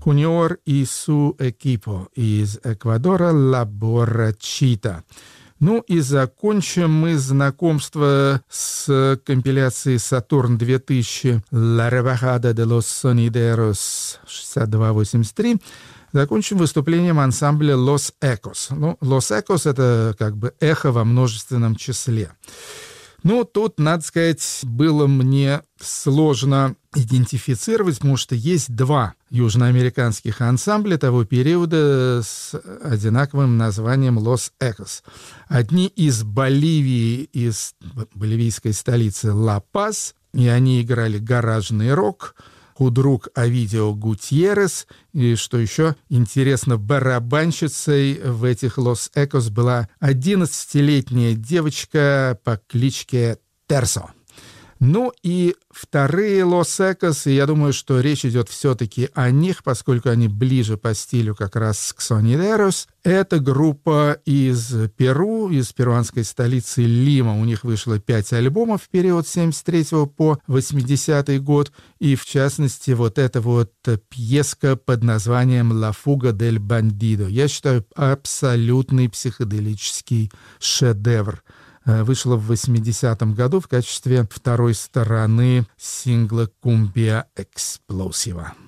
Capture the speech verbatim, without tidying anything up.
Junior y su equipo из Эквадора «La Borrachita». Ну и закончим мы знакомство с компиляцией «Сатурн-две тысячи» «La Rebajada de los Sonideros» шестьдесят два восемьдесят три. Закончим выступлением ансамбля «Los Ecos». Ну, «Los Ecos» — это как бы эхо во множественном числе. Ну, тут, надо сказать, было мне сложно идентифицировать, потому что есть два южноамериканских ансамбля того периода с одинаковым названием «Los Ecos». Одни из Боливии, из боливийской столицы Ла-Пас, и они играли гаражный рок. Худрук Овидио Гутьеррес, и, что еще интересно, барабанщицей в этих «Los Ecos» была одиннадцатилетняя девочка по кличке Терсо. Ну и вторые «Los Ecos», и я думаю, что речь идет все-таки о них, поскольку они ближе по стилю как раз к Sonideros. Это группа из Перу, из перуанской столицы Лима. У них вышло пять альбомов в период с семьдесят третьего по восьмидесятый год. И, в частности, вот эта вот пьеска под названием «La Fuga del Bandido». Я считаю, абсолютный психоделический шедевр. Вышла в восьмидесятом году в качестве второй стороны сингла «Cumbia Explosiva».